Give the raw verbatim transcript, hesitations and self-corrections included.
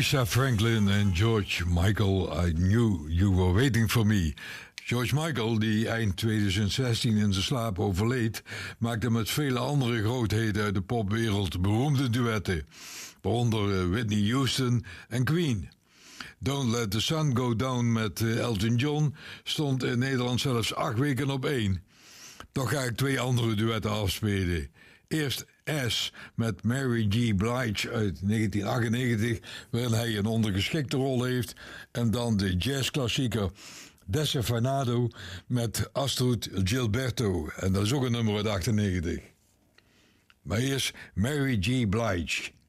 Aretha Franklin en George Michael, I Knew You Were Waiting For Me. George Michael, die eind tweeduizend zestien in zijn slaap overleed, maakte met vele andere grootheden uit de popwereld beroemde duetten, waaronder Whitney Houston en Queen. Don't Let the Sun Go Down met Elton John stond in Nederland zelfs acht weken op één. Toch ga ik twee andere duetten afspelen. Eerst S met Mary J. Blige uit negentien achtennegentig, waarin hij een ondergeschikte rol heeft. En dan de jazzklassieker Desafinado met Astrud Gilberto. En dat is ook een nummer uit achtennegentig. Maar eerst Mary J. Blige.